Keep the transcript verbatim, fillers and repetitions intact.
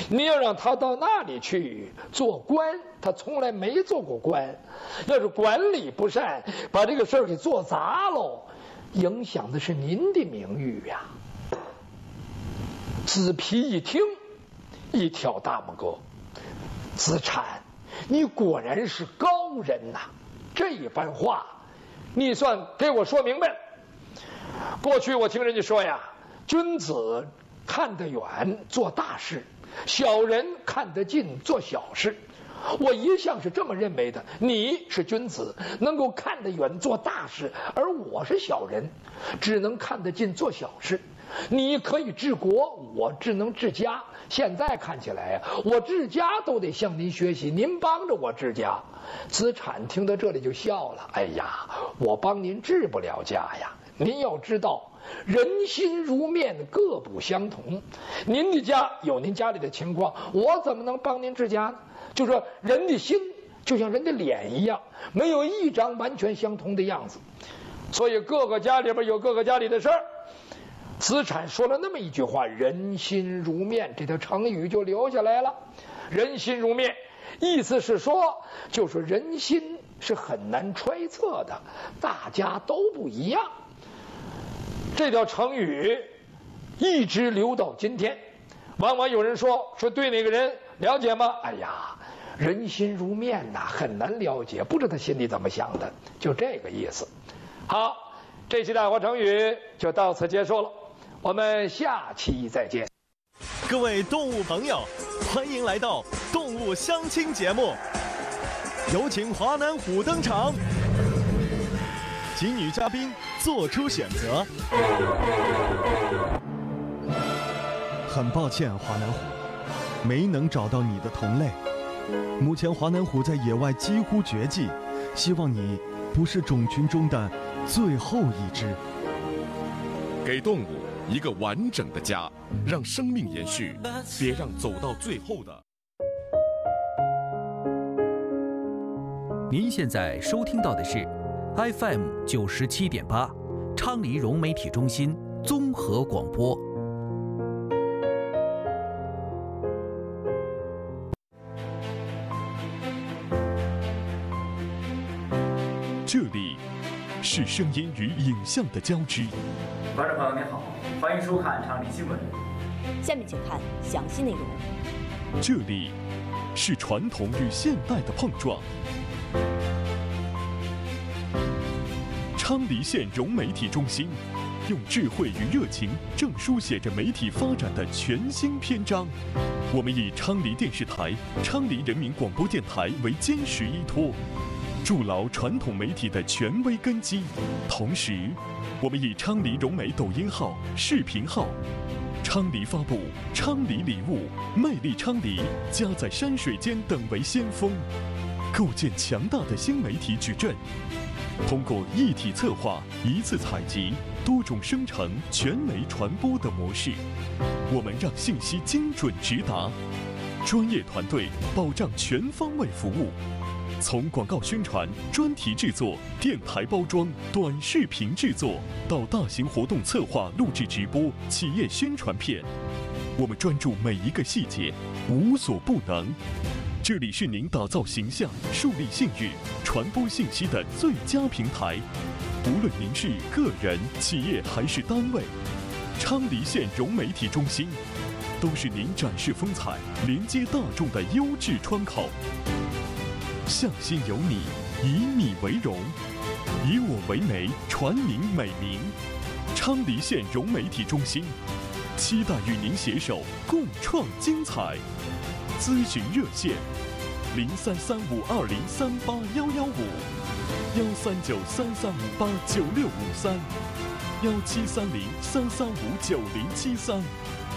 你要让他到那里去做官，他从来没做过官，要是管理不善，把这个事儿给做砸喽，影响的是您的名誉呀。子皮一听，一挑大拇哥，子产，你果然是高人呐！这一番话，你算给我说明白了。过去我听人家说呀，君子看得远做大事，小人看得近做小事。我一向是这么认为的，你是君子，能够看得远做大事，而我是小人，只能看得近做小事。你可以治国，我只能治家。现在看起来呀，我治家都得向您学习，您帮着我治家。子产听到这里就笑了，哎呀，我帮您治不了家呀。您要知道，人心如面，各不相同。您的家有您家里的情况，我怎么能帮您治家呢？就说人的心就像人的脸一样，没有一张完全相同的样子，所以各个家里边有各个家里的事儿。子产说了那么一句话，人心如面，这条成语就留下来了。人心如面，意思是说，就是人心是很难揣测的，大家都不一样。这条成语一直留到今天。往往有人说说对哪个人了解吗？哎呀，人心如面呐，很难了解，不知道他心里怎么想的，就这个意思。好，这期大话成语就到此结束了，我们下期再见。 各位动物朋友，欢迎来到动物相亲节目，有请华南虎登场，请女嘉宾做出选择。很抱歉，华南虎，没能找到你的同类。目前华南虎在野外几乎绝迹，希望你不是种群中的最后一只。 给动物一个完整的家，让生命延续，别让走到最后的。 您现在收听到的是 F M 九十七点八，昌黎融媒体中心综合广播。 这里是声音与影像的交织。 观众朋友您好，欢迎收看昌黎新闻。 下面请看详细内容。 这里是传统与现代的碰撞。昌黎县融媒体中心用智慧与热情，正书写着媒体发展的全新篇章。我们以昌黎电视台、昌黎人民广播电台为坚实依托，筑牢传统媒体的权威根基。同时，我们以昌黎融媒抖音号、视频号、昌黎发布、昌黎礼物、魅力昌黎、家在山水间等为先锋，构建强大的新媒体矩阵。通过一体策划、一次采集、多种生成、全媒传播的模式，我们让信息精准直达，专业团队保障全方位服务。从广告宣传、专题制作、电台包装、短视频制作，到大型活动策划、录制直播、企业宣传片，我们专注每一个细节，无所不能。这里是您打造形象、树立信誉、传播信息的最佳平台。无论您是个人、企业还是单位，昌黎县融媒体中心都是您展示风采、连接大众的优质窗口。向心有你，以你为荣，以我为媒，传您美名。昌黎县融媒体中心，期待与您携手共创精彩。咨询热线：零三三五二零三八幺幺五，幺三九三三五八九六五三，幺七三零三三五九零七三。